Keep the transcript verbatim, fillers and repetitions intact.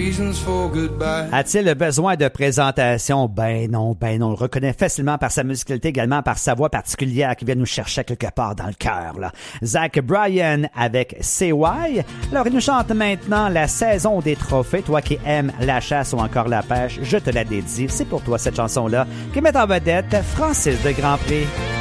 reasons for goodbye. A-t-il besoin de présentation? Ben non, ben non. On le reconnaît facilement par sa musicalité, également par sa voix particulière qui vient nous chercher quelque part dans le cœur, là. Zach Bryan avec C Y. Alors, il nous chante maintenant la saison des trophées. Toi qui aimes la chasse ou encore la pêche, je te la dédie. C'est pour toi cette chanson-là qui met en vedette Francis de Grandpré.